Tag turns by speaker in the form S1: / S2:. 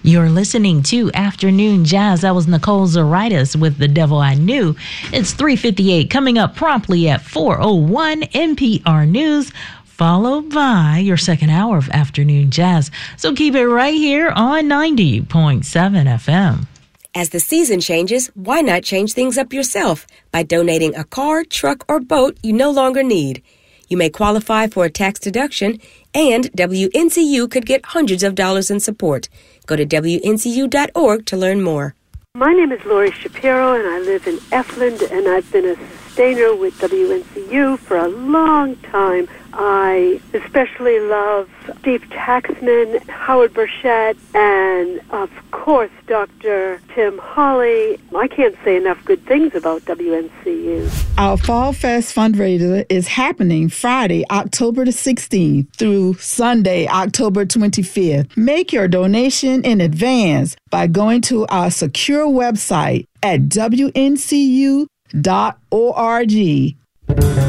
S1: You're listening to Afternoon Jazz. That was Nicole Zaritis with The Devil I Knew. It's 3:58, coming up promptly at 4:01 NPR News, followed by your second hour of Afternoon Jazz. So keep it right here on 90.7 FM.
S2: As the season changes, why not change things up yourself by donating a car, truck, or boat you no longer need? You may qualify for a tax deduction, and WNCU could get hundreds of dollars in support. Go to WNCU.org to learn more.
S3: My name is Lori Shapiro, and I live in Efland, and I've been a sustainer with WNCU for a long time. I especially love Steve Taxman, Howard Burchett, and, of course, Dr. Tim Hawley. I can't say enough good things about WNCU.
S4: Our Fall Fest fundraiser is happening Friday, October the 16th through Sunday, October 25th. Make your donation in advance by going to our secure website at WNCU.org.